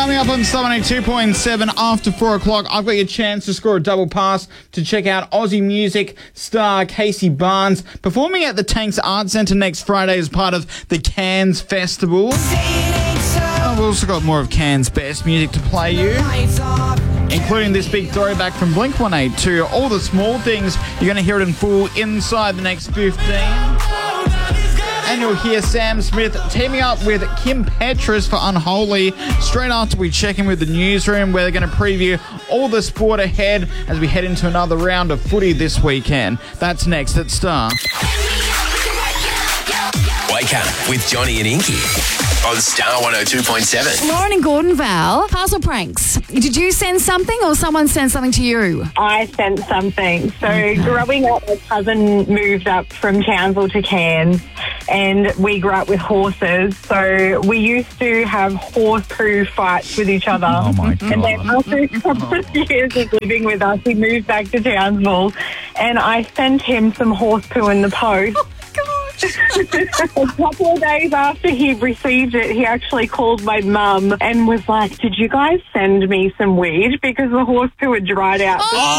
Coming up on Star 2.7 after 4 o'clock, I've got your chance to score a double pass to check out Aussie music star Casey Barnes performing at the Tanks Art Centre next Friday as part of the Cairns Festival. We've also got more of Cairns' best music to play you, including this big throwback from Blink-182. All the small things, you're going to hear it in full inside the next 15. And you'll hear Sam Smith teaming up with Kim Petras for Unholy straight after we check in with the newsroom, where they're going to preview all the sport ahead as we head into another round of footy this weekend. That's next at Star. Wake up with Johnny and Inky on Star 102.7. Lauren and Gordon, Val, parcel pranks. Did you send something or someone sent something to you? I sent something. So growing up, my cousin moved up from Townsville to Cairns, and we grew up with horses. So we used to have horse poo fights with each other. Oh, my God. And then after a couple of years of living with us, he moved back to Townsville, and I sent him some horse poo in the post. A couple of days after he received it, he actually called my mum and was like, "Did you guys send me some weed? Because the horse poo had dried out."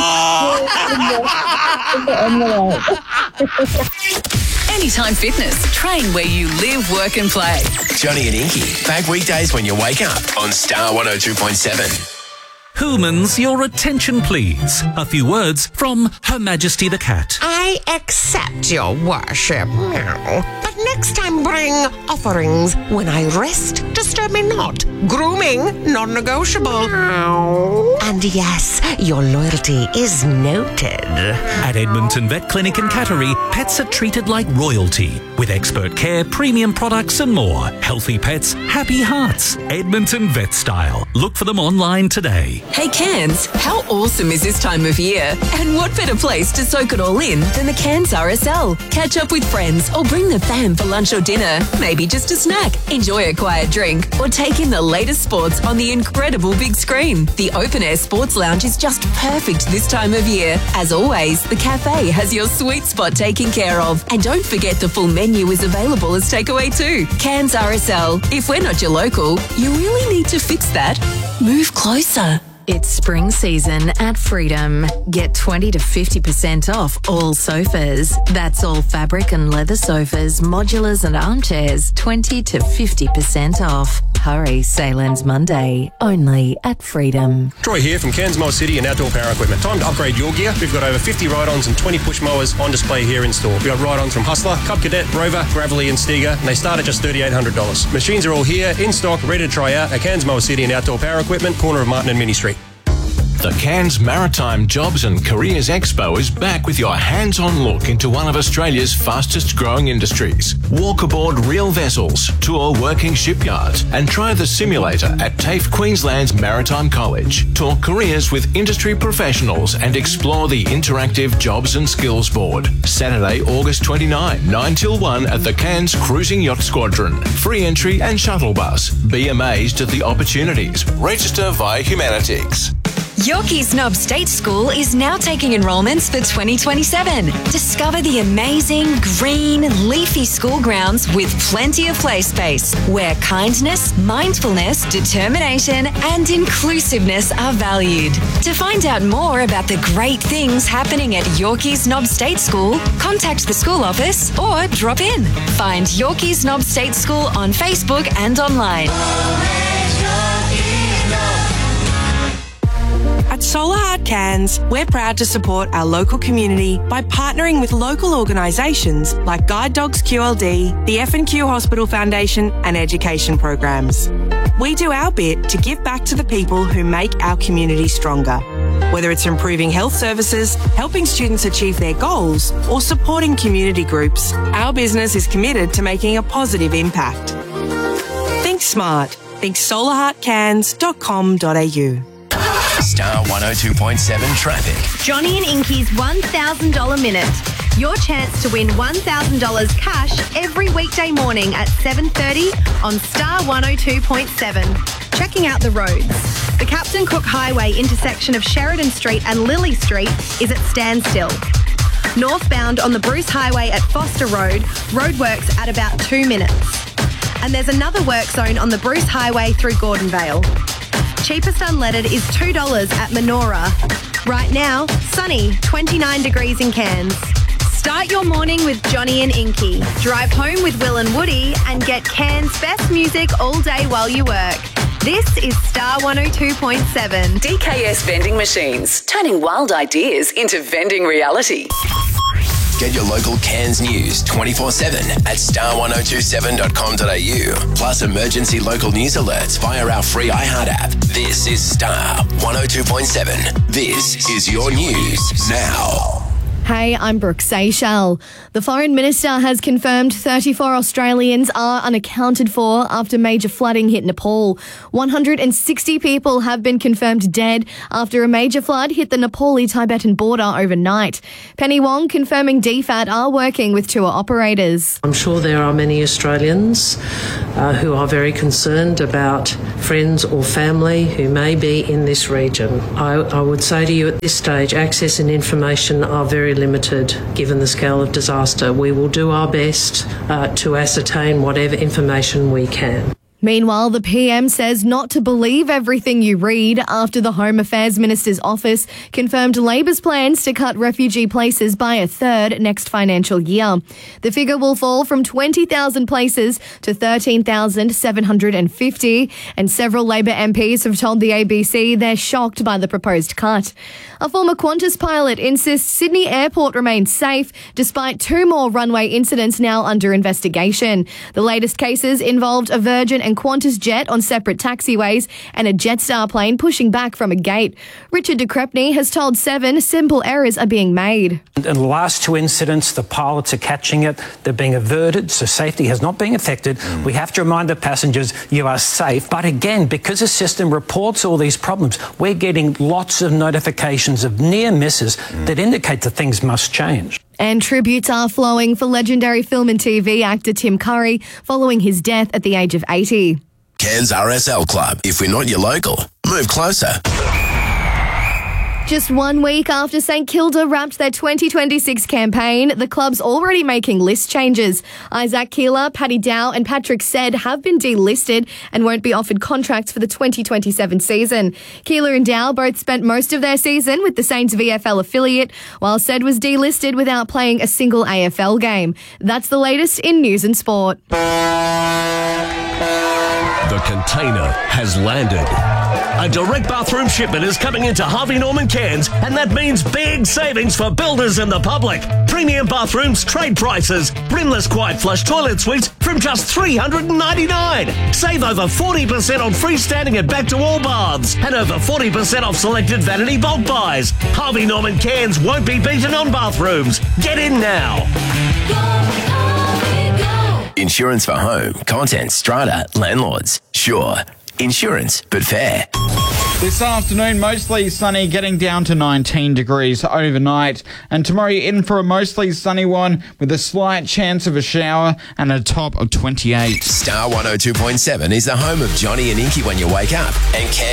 Anytime Fitness. Train where you live, work and play. Johnny and Inky, back weekdays when you wake up on Star 102.7. Humans, your attention please. A few words from Her Majesty the Cat. I accept your worship, meow. But next time bring offerings. When I rest, disturb me not. Grooming, non-negotiable. Meow. And yes, your loyalty is noted. At Edmonton Vet Clinic and Cattery, pets are treated like royalty. With expert care, premium products and more. Healthy pets, happy hearts. Edmonton Vet Style. Look for them online today. Hey Cairns, how awesome is this time of year? And what better place to soak it all in than the Cairns RSL? Catch up with friends or bring the fam for lunch or dinner. Maybe just a snack. Enjoy a quiet drink or take in the latest sports on the incredible big screen. The Open Air Sports Lounge is just perfect this time of year. As always, the cafe has your sweet spot taken care of. And don't forget the full menu is available as takeaway too. Cairns RSL. If we're not your local, you really need to fix that. Move closer. It's spring season at Freedom. Get 20 to 50% off all sofas. That's all fabric and leather sofas, modulars and armchairs, 20 to 50% off. Hurry, sale ends Monday, only at Freedom. Troy here from Cairns Mower City and Outdoor Power Equipment. Time to upgrade your gear. We've got over 50 ride-ons and 20 push mowers on display here in store. We've got ride-ons from Hustler, Cub Cadet, Rover, Gravelly and Stiga, and they start at just $3,800. Machines are all here, in stock, ready to try out at Cairns Mower City and Outdoor Power Equipment, corner of Martin and Mini Street. The Cairns Maritime Jobs and Careers Expo is back with your hands-on look into one of Australia's fastest growing industries. Walk aboard real vessels, tour working shipyards and try the simulator at TAFE Queensland's Maritime College. Talk careers with industry professionals and explore the interactive Jobs and Skills Board. Saturday, August 29, 9 till 1 at the Cairns Cruising Yacht Squadron. Free entry and shuttle bus. Be amazed at the opportunities. Register via Humanitics. Yorkie Snob State School is now taking enrolments for 2027. Discover the amazing, green, leafy school grounds with plenty of play space, where kindness, mindfulness, determination, and inclusiveness are valued. To find out more about the great things happening at Yorkie Snob State School, contact the school office or drop in. Find Yorkie Snob State School on Facebook and online. At Solar Heart Cairns, we're proud to support our local community by partnering with local organisations like Guide Dogs QLD, the F&Q Hospital Foundation and education programs. We do our bit to give back to the people who make our community stronger. Whether it's improving health services, helping students achieve their goals, or supporting community groups, our business is committed to making a positive impact. Think smart. Think solarheartcairns.com.au. Star 102.7 traffic. Johnny and Inky's $1,000 minute. Your chance to win $1,000 cash every weekday morning at 7:30 on Star 102.7. Checking out the roads. The Captain Cook Highway intersection of Sheridan Street and Lily Street is at standstill. Northbound on the Bruce Highway at Foster Road, roadworks at about 2 minutes. And there's another work zone on the Bruce Highway through Gordonvale. Cheapest unleaded is $2 at Menora. Right now, sunny, 29 degrees in Cairns. Start your morning with Johnny and Inky. Drive home with Will and Woody and get Cairns' best music all day while you work. This is Star 102.7. DKS Vending Machines, turning wild ideas into vending reality. Get your local Cairns news 24/7 at star1027.com.au. Plus emergency local news alerts via our free iHeart app. This is Star 102.7. This is your news now. Hey, I'm Brooke Seychelles. The Foreign Minister has confirmed 34 Australians are unaccounted for after major flooding hit Nepal. 160 people have been confirmed dead after a major flood hit the Nepali-Tibetan border overnight. Penny Wong confirming DFAT are working with tour operators. I'm sure there are many Australians who are very concerned about friends or family who may be in this region. I would say to you at this stage, access and information are very limited given the scale of disaster. We will do our best to ascertain whatever information we can. Meanwhile, the PM says not to believe everything you read after the Home Affairs Minister's office confirmed Labor's plans to cut refugee places by a third next financial year. The figure will fall from 20,000 places to 13,750, and several Labor MPs have told the ABC they're shocked by the proposed cut. A former Qantas pilot insists Sydney Airport remains safe despite 2 more runway incidents now under investigation. The latest cases involved a Virgin and Qantas jet on separate taxiways and a Jetstar plane pushing back from a gate. Richard de Crepney has told Seven simple errors are being made. In the last 2 incidents, the pilots are catching it. They're being averted, so safety has not been affected. We have to remind the passengers you are safe. But again, because the system reports all these problems, we're getting lots of notifications of near misses that indicate that things must change. And tributes are flowing for legendary film and TV actor Tim Curry following his death at the age of 80. Cairns RSL Club. If we're not your local, move closer. Just 1 week after St Kilda wrapped their 2026 campaign, the club's already making list changes. Isaac Keeler, Paddy Dow and Patrick Said have been delisted and won't be offered contracts for the 2027 season. Keeler and Dow both spent most of their season with the Saints VFL affiliate, while Said was delisted without playing a single AFL game. That's the latest in news and sport. The container has landed. A direct bathroom shipment is coming into Harvey Norman Cairns, and that means big savings for builders and the public. Premium bathrooms, trade prices, brimless quiet flush toilet suites from just $399. Save over 40% on freestanding and back-to-wall baths, and over 40% off selected vanity bulk buys. Harvey Norman Cairns won't be beaten on bathrooms. Get in now. Insurance for home, contents, strata, landlords. Sure. Insurance, but fair. This afternoon, mostly sunny, getting down to 19 degrees overnight. And tomorrow, you're in for a mostly sunny one with a slight chance of a shower and a top of 28. Star 102.7 is the home of Johnny and Inky when you wake up, and Cairns